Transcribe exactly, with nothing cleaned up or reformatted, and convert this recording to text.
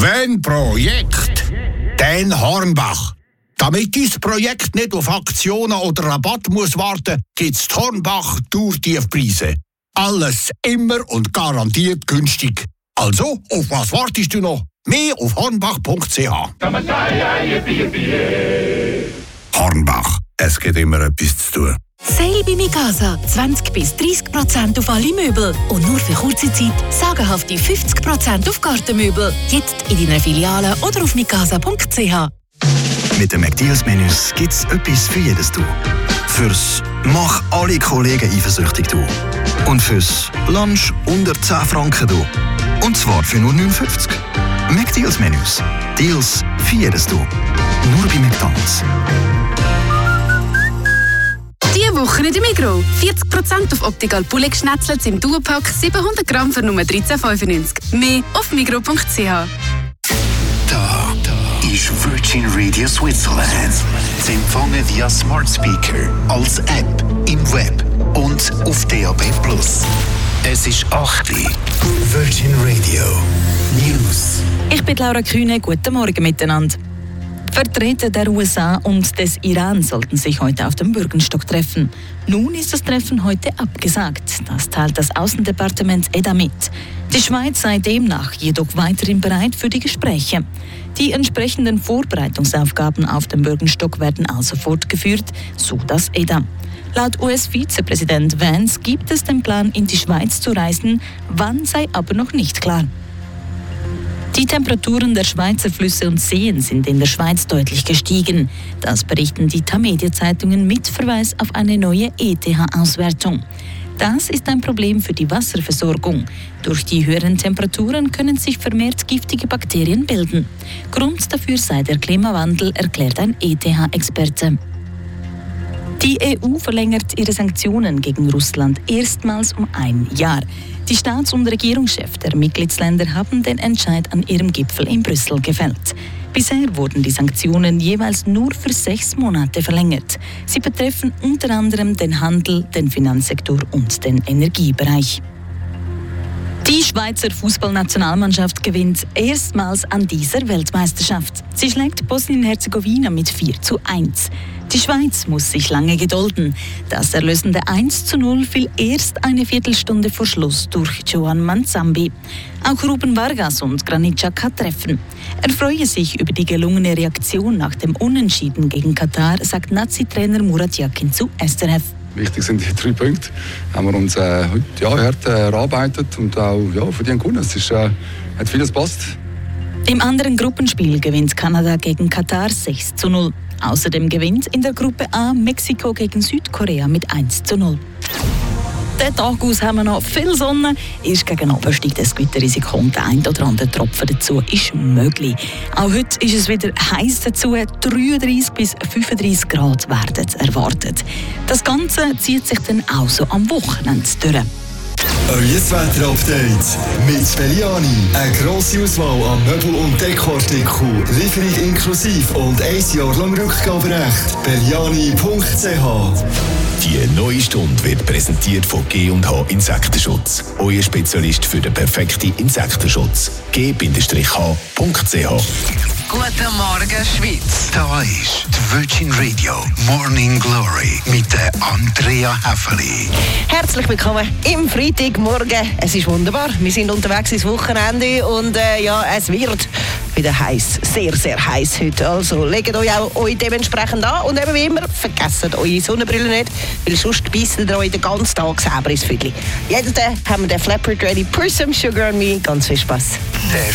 Wenn Projekt, dann Hornbach. Damit dein Projekt nicht auf Aktionen oder Rabatt muss warten, gibt's die Hornbach Tourtiefpreise. Alles immer und garantiert günstig. Also, auf was wartest du noch? Mehr auf hornbach punkt c h. Hornbach, es gibt immer etwas zu tun. Sale bei Mikasa. zwanzig bis dreißig Prozent auf alle Möbel. Und nur für kurze Zeit sagenhafte fünfzig Prozent auf Gartenmöbel. Jetzt in deiner Filiale oder auf mikasa punkt c h. Mit den McDeals-Menüs gibt es etwas für jedes Du. Fürs «Mach alle Kollegen eifersüchtig» Du. Und fürs «Lunch unter zehn Franken» Du. Und zwar für nur neun fünfzig. McDeals-Menüs. Deals für jedes Du. Nur bei McDonald's. Diese Woche in der Migros. vierzig Prozent auf Optical Poulet Schnetzlets im Duopack, siebenhundert Gramm für nur dreizehn fünfundneunzig. Mehr auf migros punkt c h. Da, da ist Virgin Radio Switzerland. Sie empfangen via Smart Speaker, als App, im Web und auf D A B plus. Es ist acht Uhr. Virgin Radio News. Ich bin Laura Kühne. Guten Morgen miteinander. Vertreter der U S A und des Iran sollten sich heute auf dem Bürgenstock treffen. Nun ist das Treffen heute abgesagt. Das teilt das Außendepartement E D A mit. Die Schweiz sei demnach jedoch weiterhin bereit für die Gespräche. Die entsprechenden Vorbereitungsaufgaben auf dem Bürgenstock werden also fortgeführt, so das E D A. Laut U S-Vizepräsident Vance gibt es den Plan, in die Schweiz zu reisen, wann sei aber noch nicht klar. Die Temperaturen der Schweizer Flüsse und Seen sind in der Schweiz deutlich gestiegen. Das berichten die Tamedia-Zeitungen mit Verweis auf eine neue E T H-Auswertung. Das ist ein Problem für die Wasserversorgung. Durch die höheren Temperaturen können sich vermehrt giftige Bakterien bilden. Grund dafür sei der Klimawandel, erklärt ein E T H-Experte. Die E U verlängert ihre Sanktionen gegen Russland erstmals um ein Jahr. Die Staats- und Regierungschefs der Mitgliedsländer haben den Entscheid an ihrem Gipfel in Brüssel gefällt. Bisher wurden die Sanktionen jeweils nur für sechs Monate verlängert. Sie betreffen unter anderem den Handel, den Finanzsektor und den Energiebereich. Die Schweizer Fußballnationalmannschaft gewinnt erstmals an dieser Weltmeisterschaft. Sie schlägt Bosnien-Herzegowina mit vier zu eins. Die Schweiz muss sich lange gedulden. Das erlösende eins zu null fiel erst eine Viertelstunde vor Schluss durch Joan Manzambi. Auch Ruben Vargas und Granit Xhaka treffen. Er freue sich über die gelungene Reaktion nach dem Unentschieden gegen Katar, sagt Nazi-Trainer Murat Yakin zu S R F. Wichtig sind die drei Punkte. Haben wir uns äh, heute ja, hart äh, erarbeitet und auch ja, verdient gewonnen. Es ist, äh, hat vieles passt. Im anderen Gruppenspiel gewinnt Kanada gegen Katar sechs zu null. Außerdem gewinnt in der Gruppe A Mexiko gegen Südkorea mit eins zu null. Den Tag aus haben wir noch viel Sonne. Erst gegen Abend steigt das Gewitterrisiko und der ein oder andere Tropfen dazu ist möglich. Auch heute ist es wieder heiß dazu. dreiunddreißig bis fünfunddreißig Grad werden erwartet. Das Ganze zieht sich dann auch so am Wochenende durch. Euer Wetter-Update mit Belliani. Eine grosse Auswahl an Möbel- und Dekoartikeln, Lieferung inklusive und ein Jahr lang Rückgaberecht. Belliani punkt c h. Die neue Stunde wird präsentiert von G und H Insektenschutz. Euer Spezialist für den perfekten Insektenschutz. G H punkt c h. Guten Morgen, Schweiz. Da ist die Virgin Radio Morning Glory mit der Andrea Häfeli. Herzlich willkommen im Freitagmorgen. Es ist wunderbar. Wir sind unterwegs ins Wochenende und äh, ja, es wird wieder heiß, sehr, sehr heiß heute. Also legt euch auch euch dementsprechend an und eben wie immer, vergesst eure Sonnenbrille nicht, weil sonst beisst ihr euch den ganzen Tag selber ins Viertel. Jetzt äh, haben wir den Flappert Ready, Pour Some Sugar on Me. Ganz viel Spaß.